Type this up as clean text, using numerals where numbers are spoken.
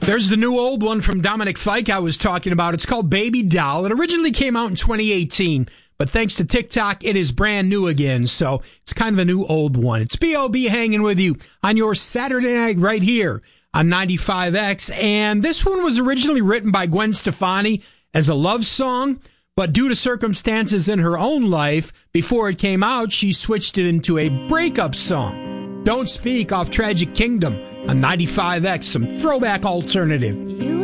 There's the new old one from Dominic Fike I was talking about. It's called Baby Doll. It originally came out in 2018, but thanks to TikTok, it is brand new again. So it's kind of a new old one. It's B.O.B. hanging with you on your Saturday night right here on 95X. And this one was originally written by Gwen Stefani as a love song, but due to circumstances in her own life, before it came out, she switched it into a breakup song. Don't Speak off Tragic Kingdom on 95X, some throwback alternative. You